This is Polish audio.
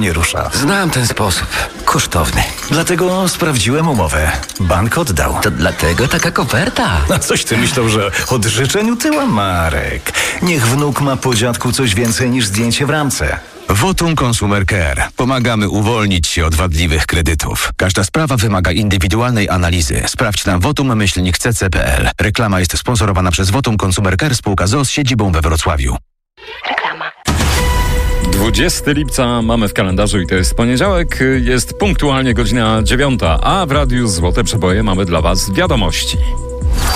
nie rusza. Znam ten sposób. Kosztowny. Dlatego sprawdziłem umowę. Bank oddał. To dlatego taka koperta. A coś ty myślał, że od życzeń utyła, Marek? Niech wnuk ma po dziadku coś więcej niż zdjęcie w ramce. Votum Consumer Care. Pomagamy uwolnić się od wadliwych kredytów. Każda sprawa wymaga indywidualnej analizy. Sprawdź na votum-cc.pl. Reklama jest sponsorowana przez Votum Consumer Care, spółka z siedzibą we Wrocławiu. Reklama. 20 lipca mamy w kalendarzu i to jest poniedziałek. Jest punktualnie godzina 9, a w Radiu Złote Przeboje mamy dla Was wiadomości.